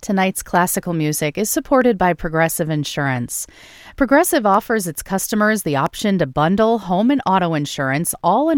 Tonight's classical music is supported by Progressive Insurance. Progressive offers its customers the option to bundle home and auto insurance all in